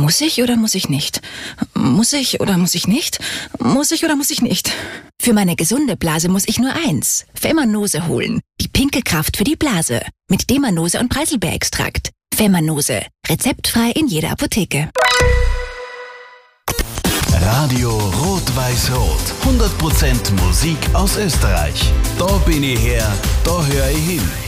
Muss ich oder muss ich nicht? Muss ich oder muss ich nicht? Muss ich oder muss ich nicht? Für meine gesunde Blase muss ich nur eins: Femanose holen. Die pinke Kraft für die Blase. Mit Demanose und Preiselbeerextrakt. Femanose. Rezeptfrei in jeder Apotheke. Radio Rot-Weiß-Rot. 100% Musik aus Österreich. Da bin ich her, da höre ich hin.